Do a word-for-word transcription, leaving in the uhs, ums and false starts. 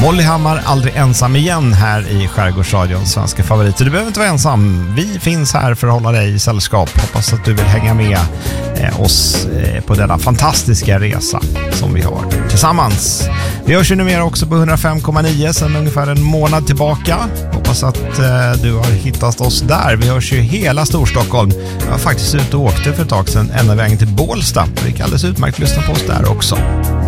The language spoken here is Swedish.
Molly Hammar, aldrig ensam igen här i Skärgårdsradion, svenska favoriter. Du behöver inte vara ensam. Vi finns här för att hålla dig i sällskap. Hoppas att du vill hänga med eh, oss eh, på denna fantastiska resa som vi har tillsammans. Vi hörs ju numera också på hundra fem komma nio sedan ungefär en månad tillbaka. Hoppas att eh, du har hittat oss där. Vi hörs ju hela Storstockholm. Jag var faktiskt ute och åkte för ett tag sedan ända vägen till Bålsta. Det gick alldeles utmärkt att lyssna på oss där också.